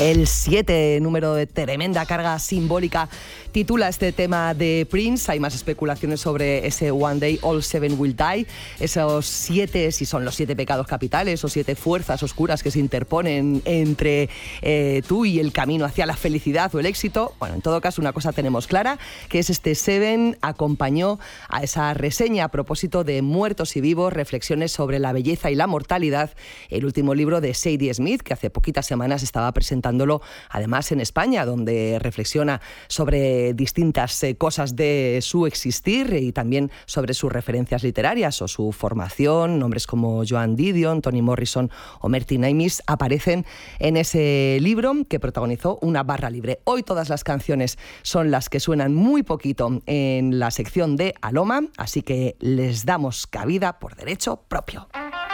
El 7, número de tremenda carga simbólica, titula este tema de Prince. Hay más especulaciones sobre ese One Day All Seven Will Die, esos 7, si son los 7 pecados capitales o 7 fuerzas oscuras que se interponen entre tú y el camino hacia la felicidad o el éxito. Bueno, en todo caso, una cosa tenemos clara, que es este Seven acompañó a esa reseña a propósito de Muertos y Vivos, reflexiones sobre la belleza y la mortalidad, el último libro de Sadie Smith, que hace poquitas semanas estaba presentándolo además en España, donde reflexiona sobre distintas cosas de su existir y también sobre sus referencias literarias o su formación. Nombres como Joan Didion, Toni Morrison o Martin Amis aparecen en ese libro que protagonizó una barra libre. Hoy todas las canciones son las que suenan muy poquito en la sección de Aloma, así que les damos cabida por derecho propio.